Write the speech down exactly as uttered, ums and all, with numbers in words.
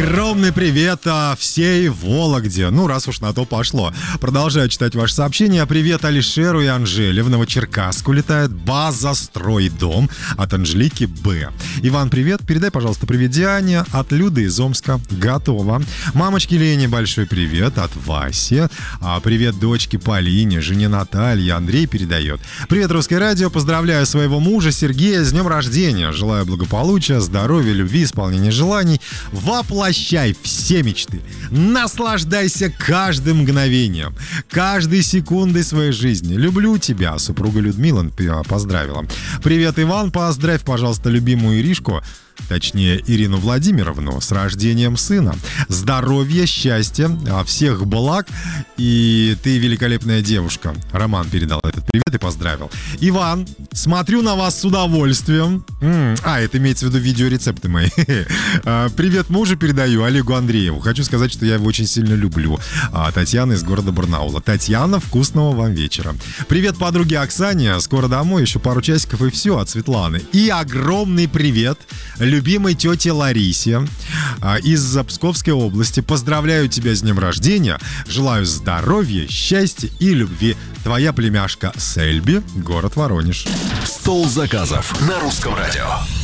огромный привет а, всей Вологде. Ну, раз уж на то пошло. Продолжаю читать ваши сообщения. Привет Алишеру и Анжеле. В Новочеркасск улетает база «Стройдом» от Анжелики Б. Иван, привет. Передай, пожалуйста, привет Диане от Люды из Омска. Готово. Мамочке Лене большой привет от Васи. А, привет дочке Полине, жене Наталье. Андрей передает. Привет, Русское радио. Поздравляю своего мужа Сергея с днем рождения. Желаю благополучия, здоровья, любви, исполнения желаний. Воплощай все мечты. Наслаждайся каждым мгновением, каждой секундой своей жизни. Люблю тебя. Супруга Людмила поздравила. Привет, Иван. Поздравь, пожалуйста, любимую Иришку. Точнее, Ирину Владимировну с рождением сына. Здоровья, счастья, всех благ. И ты великолепная девушка. Роман передал этот привет и поздравил. Иван, смотрю на вас с удовольствием. М-м, а, это имеется в виду видеорецепты мои. Привет мужу передаю, Олегу Андрееву. Хочу сказать, что я его очень сильно люблю. Татьяна из города Барнаула. Татьяна, вкусного вам вечера. Привет подруге Оксане. Скоро домой, еще пару часиков и все от Светланы. И огромный привет любимой тете Ларисе из Псковской области. Поздравляю тебя с днем рождения. Желаю здоровья, счастья и любви. Твоя племяшка Сельби, город Воронеж. Стол заказов на Русском радио.